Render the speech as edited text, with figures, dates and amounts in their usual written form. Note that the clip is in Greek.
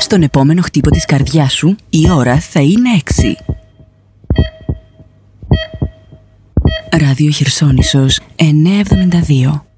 Στον επόμενο χτύπο της καρδιάς σου η ώρα θα είναι 6. Ράδιο Χερσόνησος 972.